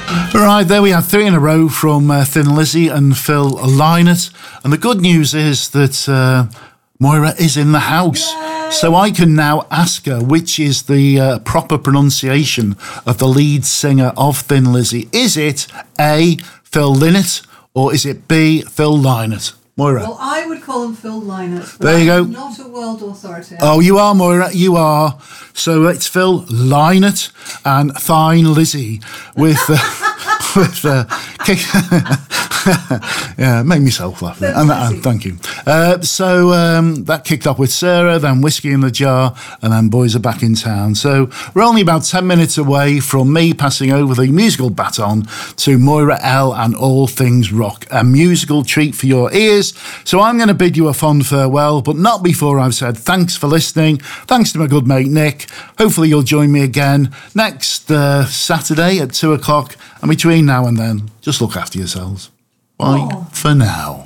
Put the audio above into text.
Right, there we have 3 in a row from Thin Lizzy and Phil Lynott. And the good news is that Moira is in the house. Yay! So I can now ask her which is the proper pronunciation of the lead singer of Thin Lizzy. Is it A, Phil Lynott, or is it B, Phil Lynott? Moira. Well, I would call him Phil Lynott. There you go. Not a world authority. Oh, you are, Moira. You are. So it's Phil Lynott and Thin Lizzy with yeah, made myself laugh. And thank you. So that kicked off with Sarah, then Whiskey in the Jar, and then Boys Are Back in Town. So we're only about 10 minutes away from me passing over the musical baton to Moira L and All Things Rock, a musical treat for your ears. So I'm going to bid you a fond farewell, but not before I've said thanks for listening. Thanks to my good mate Nick. Hopefully you'll join me again next Saturday at 2 o'clock. And between now and then, just look after yourselves. Bye for now.